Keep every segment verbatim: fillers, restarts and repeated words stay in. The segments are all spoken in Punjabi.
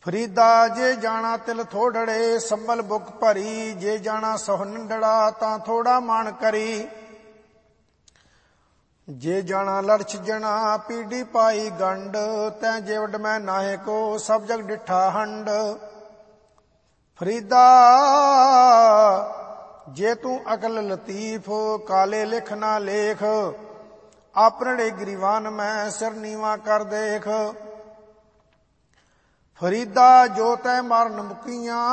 ਫਰੀਦਾ ਜੇ ਜਾਣਾ ਤਿਲ ਥੋੜੜੇ ਸੰਭਲ ਬੁੱਕ ਭਰੀ, ਜੇ ਜਾਣਾ ਸਹੁ ਨੰਡੜਾ ਤਾਂ ਥੋੜਾ ਮਾਣ ਕਰੀ। ਜੇ ਜਾਣਾ ਲੜ ਛਿਜਣਾ ਪੀੜੀ ਪਾਈ ਗੰਢ, ਤੈਂ ਜੇਵਡ ਮੈਂ ਨਾਹੇ ਕੋ ਸਭ ਜਗ ਡਿਠਾ ਹੰਡ। ਫਰੀਦਾ ਜੇ ਤੂੰ ਅਕਲ ਲਤੀਫ ਕਾਲੇ ਲਿਖ ਨਾ ਲੇਖ, ਆਪਣੜੇ ਗਰੀਵਾਨ ਮੈਂ ਸਿਰ ਨੀਵਾ ਕਰ ਦੇਖ। ਫਰੀਦਾ ਜੋ ਤੈ ਮਾਰਨ ਮੁਕੀਆਂ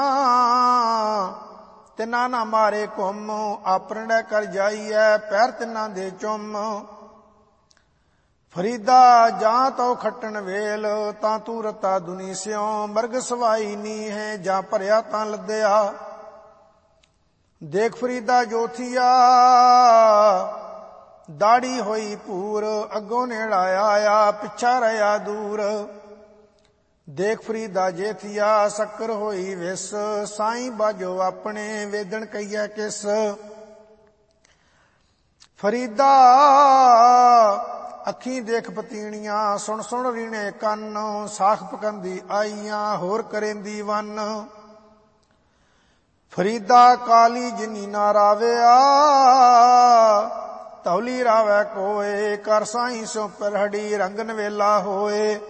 ਤਿਨਾ ਨਾ ਮਾਰੇ ਘੁੰਮ, ਆਪਣੜੇ ਕਰ ਜਾਈਐ ਪੈਰ ਤਿਨਾ ਦੇ ਚੁੰਮ। ਫਰੀਦਾ ਜਾਂ ਤੋ ਖੱਟਣ ਵੇਲ ਤਾਂ ਤੂੰ ਰਤਾ ਦੁਨੀ ਸਿਉ, ਮਰਗ ਸਵਾਈ ਨੀ ਹੈ ਜਾਂ ਭਰਿਆ ਤਾਂ ਲੱਦਿਆ। ਦੇਖ ਫਰੀਦਾ ਜੋਥੀਆ ਦਾੜੀ ਹੋਈ ਭੂਰ, ਅੱਗੋਂ ਨੇੜਾ ਆਇਆ ਪਿੱਛਾ ਰਿਹਾ ਦੂਰ। ਦੇਖ ਫਰੀਦਾ ਜੇਥੀਆ ਸ਼ੱਕਰ ਹੋਈ ਵਿਸ, ਸਾਈਂ ਬਾਜੋ ਆਪਣੇ ਵੇਦਣ ਕਈਐ ਕਿਸ। ਫਰੀਦਾ ਅੱਖੀਂ ਦੇਖ ਪਤੀਣੀਆਂ ਸੁਣ ਸੁਣ ਰੀਣੇ ਕੰਨ, ਸਾਖ ਪਕੰਦੀ ਆਈਆਂ ਹੋਰ ਕਰੇਂਦੀ ਵੰਨ। ਫਰੀਦਾ ਕਾਲੀ ਜਿਨੀ ਨਾ ਰਾਵਿਆ, ਧੌਲੀ ਰਾਵੈ ਕੋਏ, ਕਰ ਸਾਈਂ ਸੋ ਪਰਹੜੀ ਰੰਗ ਨਵੇਲਾ ਹੋਏ।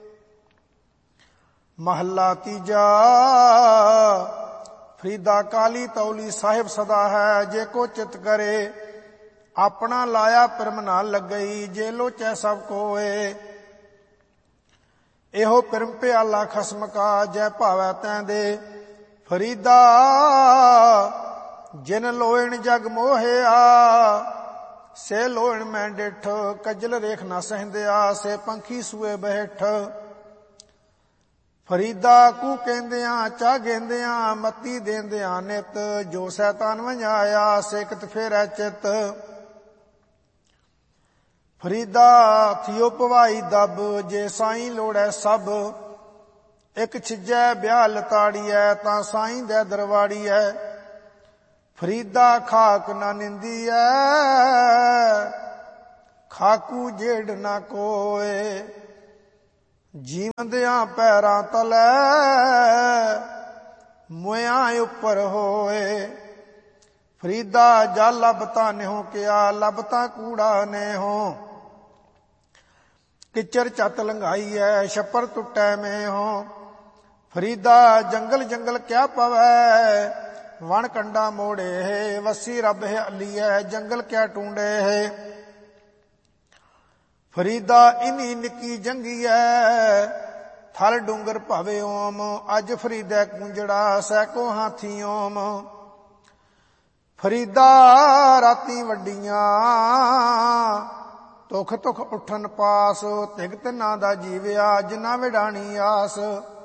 ਮਹੱਲਾ ਤੀਜਾ। ਫਰੀਦਾ ਕਾਲੀ ਤੌਲੀ ਸਾਹਿਬ ਸਦਾ ਹੈ, ਜੇ ਕੋ ਚਿਤ ਕਰੇ ਆਪਣਾ ਲਾਇਆ ਪਰਮ ਨਾ ਲੱਗਈ, ਜੇ ਲੋਚੈ ਸਭ ਕੋਏ। ਇਹੋ ਪਰਮ ਪਿਆਲਾ ਖਸਮ ਕਾ, ਜੈ ਭਾਵੈ ਤੈਂ ਦੇ। ਫਰੀਦਾ ਜਿਨ ਲੋਇਣ ਜਗ ਮੋਹਿਆ, ਸੇ ਲੋਇਣ ਮੈਂ ਡਿਠ, ਕੱਜਲ ਰੇਖ ਨਾ ਸਹਿੰਦਿਆ, ਸੇ ਪੰਖੀ ਸੂਏ ਬੈਠ। ਫਰੀਦਾ ਕੂ ਕਹਿੰਦਿਆਂ ਚਾਹ ਗੇਂਦਿਆਂ, ਮੱਤੀ ਦੇਂਦਿਆਂ ਨਿਤ, ਜੋ ਸੈਤਾਨ ਵੰਝਾਇਆ ਸਿਕਤ ਫੇਰੈ ਚਿਤ। ਫਰੀਦਾ ਥਿਓ ਭਵਾਈ ਦਬ, ਜੇ ਸਾਈਂ ਲੋੜੈ ਸਭ, ਇੱਕ ਛਿਜੈ ਵਿਆਹ ਲਤਾੜੀਐ ਤਾਂ ਸਾਈਂ ਦੇ ਦਰਵਾੜੀਐ। ਫਰੀਦਾ ਖਾਕ ਨਾ ਨਿੰਦੀਐ, ਖਾਕੂ ਜੇੜ ਨਾ ਕੋਏ। ਜੀਵੰਦਿਆਂ ਪੈਰਾਂ ਤਲੈ ਮੁਇਆਂ ਉੱਪਰ ਹੋਏ। ਫਰੀਦਾ ਜਲ ਲੱਭ ਤਾਂ ਨਿਹੋ ਕਿਆ, ਲੱਭ ਤਾਂ ਕੂੜਾ ਨੇਹੋ। ਕਿਚਰ ਚੱਤ ਲੰਘਾਈਐ ਛੱਪਰ ਟੁੱਟੈ ਮੇਹੋ। ਫਰੀਦਾ ਜੰਗਲ ਜੰਗਲ ਕਿਆ ਪਵੈ, ਵਣ ਕੰਡਾ ਮੋੜੇ ਹੈ, ਵਸੀ ਰੱਬ ਹੈ ਅਲੀਐ, ਜੰਗਲ ਕਿਆ ਟੂੰਡੇ ਹੈ। ਫਰੀਦਾ ਇਨੀ ਨਿੱਕੀ ਜੰਗੀਐ, ਥਲ ਡੂੰਗਰ ਭਾਵੇ ਓਮ, ਅੱਜ ਫਰੀਦਾ ਕੂੰਜੜਾ ਸੈਕੋ ਹਾਥੀ ਓਮ। ਫਰੀਦਾ ਰਾਤੀ ਵੱਡੀਆਂ ਤੁਖ ਤੁਖ ਉੱਠਣ ਪਾਸ, ਤਿਗ ਤਿੰਨਾਂ ਦਾ ਜੀਵਿਆ ਜਿਨਾ ਵਿਡਾਣੀ ਆਸ।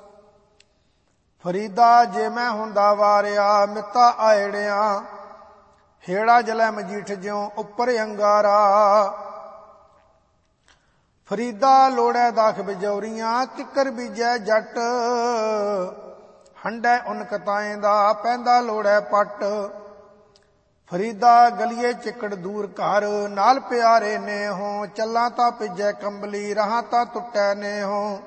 ਫਰੀਦਾ ਜੇ ਮੈਂ ਹੁੰਦਾ ਵਾਰਿਆ ਮਿੱਤਾ ਆਇੜਿਆਂ, ਹੇੜਾ ਜਲੈ ਮਜੀਠ ਜਿਉ ਉੱਪਰ ਅੰਗਾਰਾ। ਫਰੀਦਾ ਲੋੜੈ ਦਾਖ ਬਿਜੌਰੀਆਂ, ਕਿੱਕਰ ਬੀਜੈ ਜੱਟ, ਹੰਡੈ ਉਨ ਕਤਾਏਂ ਦਾ ਪੈਂਦਾ ਲੋੜੈ ਪੱਟ। ਫਰੀਦਾ ਗਲੀਏ ਚਿੱਕੜ ਦੂਰ ਘਰ, ਨਾਲ ਪਿਆਰੇ ਨੇਹੋ, ਚੱਲਾਂ ਤਾਂ ਭਿੱਜੈ ਕੰਬਲੀ ਰਹਾਂ ਤਾਂ ਟੁੱਟੈ ਨੇਹੋ।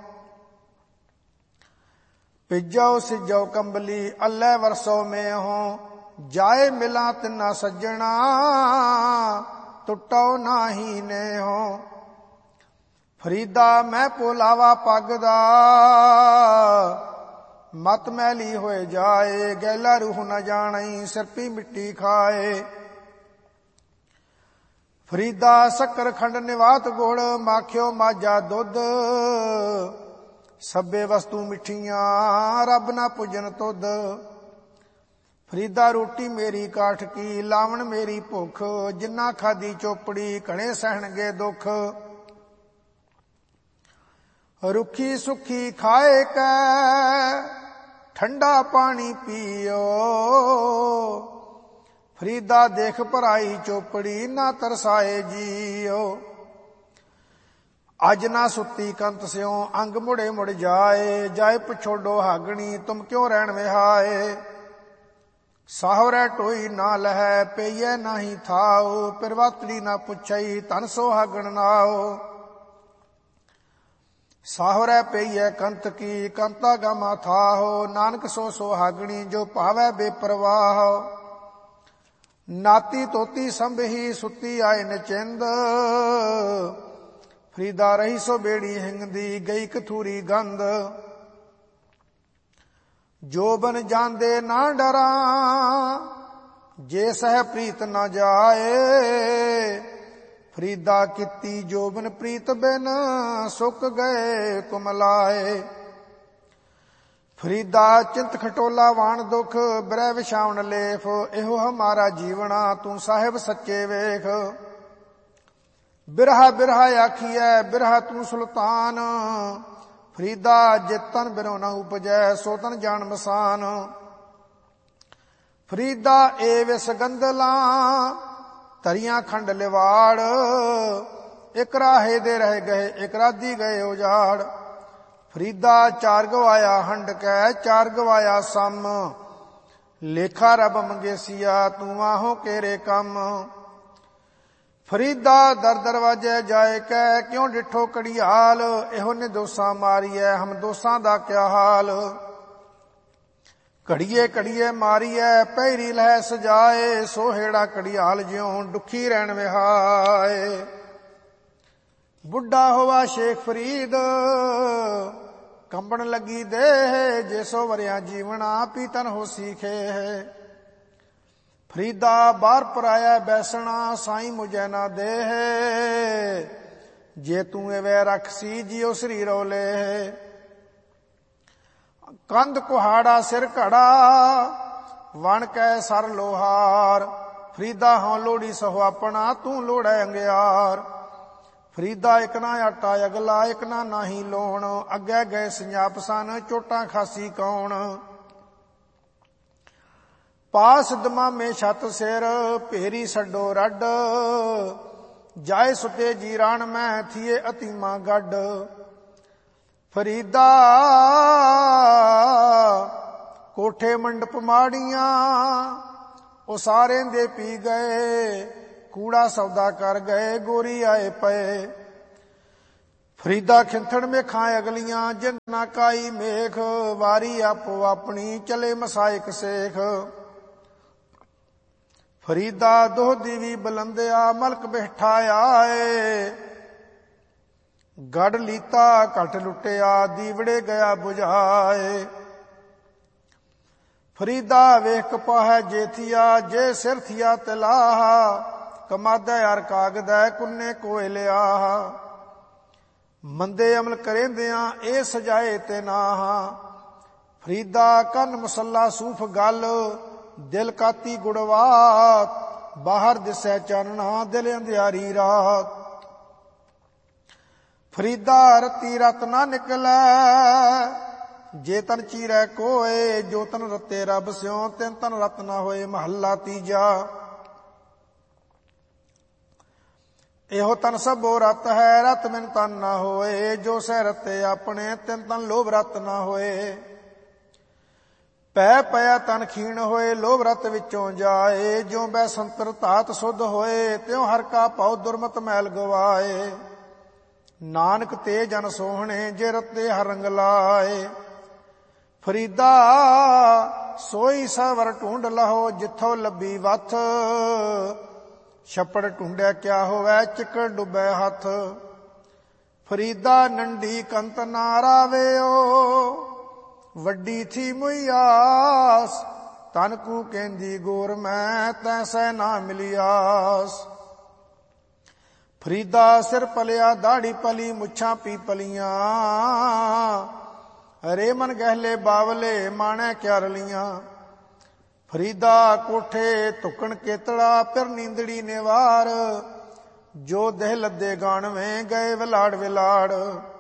ਭਿੱਜੋ ਸਿਜੋ ਕੰਬਲੀ ਅੱਲੇ ਵਰਸੋ ਮੇਹੋ, ਜਾਏ ਮਿਲਾਂ ਤਿੰਨਾ ਸੱਜਣਾ ਟੁੱਟੋ ਨਾਹੀ ਨੇਹੋ। ਫਰੀਦਾ ਮੈਂ ਪੋਲਾਵਾ ਪੱਗ ਦਾ, ਮਤ ਮੈਲੀ ਹੋਏ ਜਾਏ, ਗੈਲਾ ਰੂਹ ਨਾ ਜਾਣਈ ਸਿਰਪੀ ਮਿੱਟੀ ਖਾਏ। ਫਰੀਦਾ ਸ਼ੱਕਰ ਖੰਡ ਨਿਵਾਤ ਗੁੜ, ਮਾਖਿਓ ਮਾਝਾ ਦੁੱਧ, ਸਭੇ ਵਸਤੂ ਮਿੱਠੀਆਂ ਰੱਬ ਨਾ ਪੁੱਜਨ ਤੁਧ। ਫਰੀਦਾ ਰੋਟੀ ਮੇਰੀ ਕਾਠ ਕੀ, ਲਾਵਣ ਮੇਰੀ ਭੁੱਖ, ਜਿੰਨਾ ਖਾਦੀ ਚੋਪੜੀ ਘਣੇ ਸਹਿਣਗੇ ਦੁੱਖ। ਰੁੱਖੀ ਸੁੱਖੀ ਖਾਏ ਕੈ ਠੰਡਾ ਪਾਣੀ ਪੀਓ, ਫਰੀਦਾ ਦੇਖ ਭਰਾਈ ਚੋਪੜੀ ਨਾ ਤਰਸਾਏ ਜੀਓ। ਅੱਜ ਨਾ ਸੁੱਤੀ ਕੰਤ ਸਿਉ ਅੰਗ ਮੁੜੇ ਮੁੜ ਜਾਏ, ਜਾਏ ਪਛੋਡੋ ਹਾਗਣੀ ਤੁਮ ਕਿਉਂ ਰਹਿਣ ਵਿਹਾਏ। ਸਾਹਵਰੈ ਟੋਈ ਨਾ ਲਹੈ ਪਈਐ ਨਾਹੀ ਥਾਉ, ਪਿਰਵਾਤੜੀ ਨਾ ਪੁੱਛਈ ਧਨ ਸੁਹਾਗਣ ਨਾਉ। ਸਾਹਵਰੈ ਪਈਐ ਕੰਤ ਕੀ ਕੰਤਾ ਗਾਮਾ ਥਾਹੋ। ਨਾਨਕ ਸੋ ਸੁਹਾਗਣੀ ਜੋ ਭਾਵੈ ਬੇਪਰਵਾਹ। ਨਾਤੀ ਤੋਤੀ ਸੰਭਹੀ ਸੁੱਤੀ ਆਏ ਨਚਿੰਦ। ਫਰੀਦਾ ਰਹੀ ਸੋ ਬੇੜੀ ਹਿੰਗਦੀ ਗਈ ਕਥੂਰੀ ਗੰਧ। ਜੋ ਬਨ ਜਾਂਦੇ ਨਾ ਡਰਾਂ ਜੇ ਸਹਿ ਪ੍ਰੀਤ ਨਾ ਜਾਏ। ਫਰੀਦਾ ਕੀਤੀ ਜੋਬਨ ਪ੍ਰੀਤ ਬਿਨ ਸੁੱਕ ਗਏ ਕੁਮਲਾਏ। ਫਰੀਦਾ ਚਿੰਤ ਖਟੋਲਾ ਵਾਣ ਦੁਖ ਬਿਰਹਿ ਵਿਛਾਵਣ ਲੇਫ। ਇਹੋ ਹਮਾਰਾ ਜੀਵਣਾ ਤੂੰ ਸਾਹਿਬ ਸੱਚੇ ਵੇਖ। ਬਿਰਹਾ ਬਿਰਹਾ ਆਖੀਐ ਬਿਰਹਾ ਤੂੰ ਸੁਲਤਾਨ। ਫਰੀਦਾ ਜਿਤ ਤਨ ਬਿਰੋ ਨਾ ਉਪਜੈ ਸੋ ਤਨ ਜਾਣ ਮਸਾਨ। ਫਰੀਦਾ ਏ ਵਿਸ ਗੰਦਲਾਂ ਧਰੀਆਂ ਖੰਡ ਲਿਵਾੜ। ਇਕ ਰਾਹੇ ਦੇ ਰਹਿ ਗਏ ਇਕ ਰਾਧੀ ਗਏ ਉਜਾੜ। ਫਰੀਦਾ ਚਾਰ ਗਵਾਇਆ ਹੰਡ ਕੈ ਚਾਰ ਗਵਾਇਆ ਸਮ। ਲੇਖਾ ਰੱਬ ਮੰਗੇਸੀਆ ਤੂੰ ਆਹੋ ਕੇਰੇ ਕੰਮ। ਫਰੀਦਾ ਦਰ ਦਰਵਾਜੇ ਜਾਏ ਕੈ ਕਿਉਂ ਡਿਠੋ ਕੜੀਆਲ। ਇਹੋ ਨੇ ਦੋਸਾਂ ਮਾਰੀਐ ਹਮ ਦੋਸਾਂ ਦਾ ਕਿਆ ਹਾਲ। ਘੜੀਏ ਘੜੀਏ ਮਾਰੀਐ ਪਹਿਰੀ ਲਹਿ ਸਜਾਏ। ਸੋਹੇੜਾ ਘੜੀਆਲ ਜਿਉਂ ਦੁਖੀ ਰਹਿਣ ਵਿਹਾਏ। ਬੁੱਢਾ ਹੋਵਾ ਸ਼ੇਖ ਫਰੀਦ ਕੰਬਣ ਲੱਗੀ ਦੇਹ। ਜੇ ਸੋ ਵਰਿਆ ਜੀਵਣਾ ਪੀਤਨ ਹੋ ਸੀਖੇ। ਫਰੀਦਾ ਬਾਹਰ ਪਰਾਇਆ ਬੈਸਣਾ ਸਾਈਂ ਮੁਝੈ ਨਾ ਦੇਹ। ਜੇ ਤੂੰ ਐਵੇਂ ਰਖਸੀ ਜਿਉ ਸਰੀਰੋ ਲੈ। ਕੰਧ ਕੁਹਾੜਾ ਸਿਰ ਘੜਾ ਵਣ ਕੈ ਸਰ ਲੋਹਾਰ। ਫਰੀਦਾ ਹਾਂ ਲੋੜੀ ਸਹੁ ਆਪਣਾ ਤੂੰ ਲੋੜੈ ਅੰਗਿਆਰ। ਫਰੀਦਾ ਇਕ ਨਾ ਆਟਾ ਅਗਲਾ ਇਕ ਨਾ ਨਾਹੀ ਲੋਣ। ਅੱਗੇ ਗਏ ਸੰਜਾਪ ਸਨ ਚੋਟਾਂ ਖਾਸੀ ਕੌਣ। ਪਾਸ ਦਮਾਮੇ ਛੱਤ ਸਿਰ ਭੇਰੀ ਛੱਡੋ ਰੱਡ। ਜਾਏ ਸੁਤੇ ਜੀਰਾਣ ਮੈਂ ਥੀਏ ਅਤੀਮਾ ਗੱਡ। ਫਰੀਦਾ ਕੋਠੇ ਮੰਡਪ ਮਾੜੀਆਂ ਉਹ ਸਾਰੇ ਦੇ ਪੀ ਗਏ। ਕੂੜਾ ਸੌਦਾ ਕਰ ਗਏ ਗੋਰੀ ਆਏ ਪਏ। ਫਰੀਦਾ ਖਿੰਥੜ ਮੇਖਾਂ ਅਗਲੀਆਂ ਜਿਨ ਨਾ ਕਾਈ ਮੇਖ। ਵਾਰੀ ਆਪੋ ਆਪਣੀ ਚਲੇ ਮਸਾਇਕ ਸੇਖ। ਫਰੀਦਾ ਦੋਹਦੀ ਵੀ ਬਲੰਦਿਆ ਮਲਕ ਬੈਠਾ ਆਏ। ਗੜ ਲੀਤਾ ਘਟ ਲੁੱਟਿਆ ਦੀਵੜੇ ਗਿਆ ਬੁਝਾਏ। ਫਰੀਦਾ ਵੇਖ ਕਪਾਹੈ ਜੇਥੀਆ ਜੇ ਸਿਰ ਥੀਆ ਤਲਾਹ। ਕਮਾਦਾ ਯਾਰ ਕਾਗਦੈ ਕੁੰਨੇ ਕੋਇ ਲਿਆ। ਮੰਦੇ ਅਮਲ ਕਰੇਂਦਿਆਂ ਇਹ ਸਜਾਏ ਤੇ ਨਾਹ। ਫਰੀਦਾ ਕੰਨ ਮਸੱਲਾ ਸੂਫ ਗਲ ਦਿਲ ਕਾਤੀ ਗੁੜਵਾਤ। ਬਾਹਰ ਦਿਸੈ ਚਾਨਣਾ ਦਿਲ ਅੰਧਿਆਰੀ ਰਾਤ। ਫਰੀਦਾ ਰਤੀ ਰਤ ਨਾ ਨਿਕਲੈ ਜੇ ਤਨ ਚੀਰੈ ਕੋਏ। ਜੋ ਤਨ ਰਤੇ ਰੱਬ ਸਿਉ ਤਿਨ ਤਨ ਰਤ ਨਾ ਹੋਏ। ਮਹੱਲਾ ਤੀਜਾ। ਇਹੋ ਤਨ ਸਭੋ ਰਤ ਹੈ ਰਤ ਬਿਨ ਤਨ ਨਾ ਹੋਏ। ਜੋ ਸਹਿ ਰਤੇ ਆਪਣੇ ਤਿਨ ਤਨ ਲੋਭ ਰਤ ਨਾ ਹੋਏ। ਪੈ ਪਿਆ ਤਨ ਖੀਣ ਹੋਏ ਲੋਭ ਰਤ ਵਿੱਚੋਂ ਜਾਏ। ਜਿਉ ਬੈ ਸੰਤਰ ਧਾਤ ਸੁਧ ਹੋਏ ਤਿਉ ਹਰ ਕਾ ਭਉ ਦੁਰਮਤ ਮੈਲ ਗਵਾਏ। ਨਾਨਕ ਤੇ ਜਨ ਸੋਹਣੇ ਜੇ ਰਤੇ ਹਰ ਰੰਗ ਲਾਏ। ਫਰੀਦਾ ਸੋਈ ਸਵਰ ਢੂੰਡ ਲਹੋ ਜਿੱਥੋਂ ਲੱਭੀ ਵੱਥ। ਛੱਪੜ ਢੂੰਡਿਆ ਕਿਆ ਹੋਵੈ ਚਿੱਕੜ ਡੁੱਬੈ ਹੱਥ। ਫਰੀਦਾ ਨੰਢੀ ਕੰਤ ਨਾ ਰਾਵਿਓ ਵੱਡੀ ਥੀ ਮੁਈਆਸ। ਤਨ ਕੂ ਕਹਿੰਦੀ ਗੋਰ ਮੈਂ ਤੈਸੈ ਨਾ ਮਿਲਿਆਸ। ਫਰੀਦਾ ਸਿਰ ਪਲਿਆ ਦਾੜੀ ਪਲੀ ਮੁੱਛਾਂ ਪੀ ਪਲੀਆਂ। ਹਰੇ ਮਨ ਗਹਿਲੇ ਬਾਵਲੇ ਮਾਣੈ ਕਿਆਰਲੀਆਂ। ਫਰੀਦਾ ਕੋਠੇ ਧੁੱਕਣ ਕੇਤੜਾ ਫਿਰ ਨੀਂਦੜੀ ਨਿਵਾਰ। ਜੋ ਦੇਹ ਲੱਦੇ ਗਾਣਵੇਂ ਗਏ ਵਿਲਾੜ ਵਿਲਾੜ।